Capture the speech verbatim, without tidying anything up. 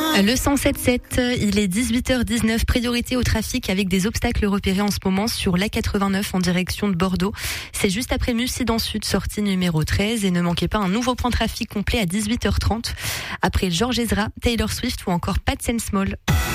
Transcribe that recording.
Le cent sept sept, il est dix-huit heures dix-neuf, priorité au trafic avec des obstacles repérés en ce moment sur l'A quatre-vingt-neuf en direction de Bordeaux. C'est juste après Mussidan Sud, sortie numéro treize, et ne manquez pas un nouveau point de trafic complet à dix-huit heures trente. Après Georges Ezra, Taylor Swift ou encore Pat Small.